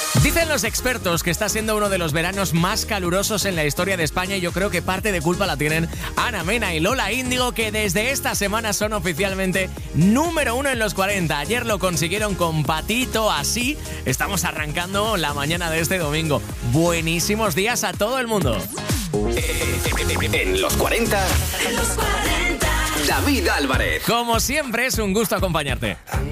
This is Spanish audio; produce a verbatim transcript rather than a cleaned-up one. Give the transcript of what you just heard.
Dicen los expertos que está siendo uno de los veranos más calurosos en la historia de España y yo creo que parte de culpa la tienen Ana Mena y Lola Índigo, que desde esta semana son oficialmente número uno en los cuarenta. Ayer lo consiguieron con Patito Así. Estamos arrancando la mañana de este domingo. Buenísimos días a todo el mundo. En los cuarenta, en los cuarenta, David Álvarez. Como siempre, es un gusto acompañarte.